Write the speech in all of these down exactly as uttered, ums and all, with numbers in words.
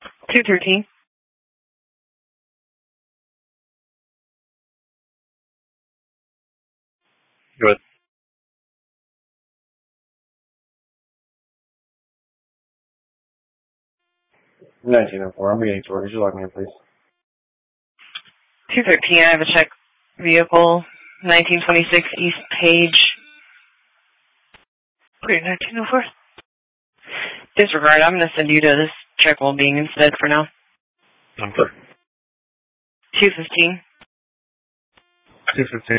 two thirteen. Good. nineteen oh four, I'm beginning to work. Could you log me in, please? two thirteen, I have a check vehicle, nineteen twenty-six East Page. Wait, nineteen oh four? Disregard, I'm going to send you to this check well being instead for now. Number? two fifteen. two fifteen.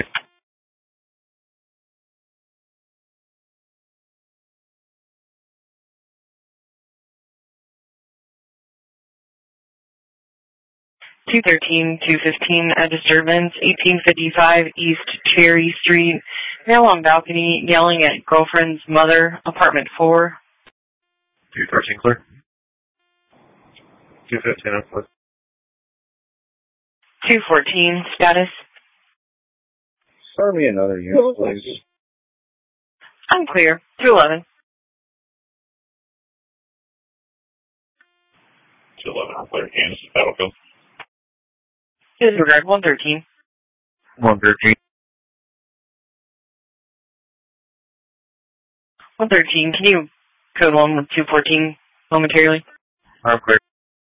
two thirteen, two fifteen, a disturbance, eighteen fifty-five East Cherry Street, male on balcony, yelling at girlfriend's mother, apartment four. two thirteen, clear. two fifteen, I'm clear. two fourteen, status. Start me another unit, please. I'm clear. two eleven. two eleven, I'm clear. Kansas, Battlefield. Disregard, one thirteen. one thirteen. one thirteen, can you code one with two fourteen momentarily? I'm clear.